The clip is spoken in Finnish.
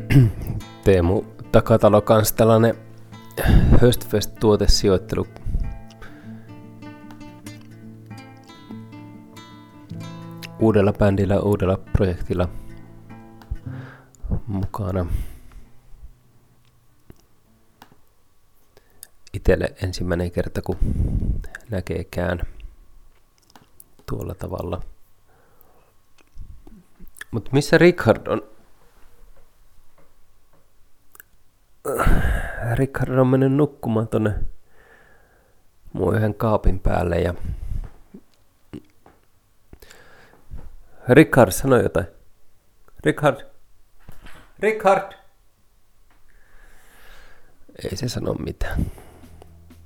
Teemu Takatalo kanssa tällainen Höstfest-tuotesijoittelu uudella bändillä, uudella projektilla mukana. Itelle ensimmäinen kerta, kun näkeekään tuolla tavalla. Mutta missä Richard on? Richard on mennyt nukkumaan tonne mun yhden kaapin päälle ja Richard, sano jotain. Richard! Ei se sano mitään.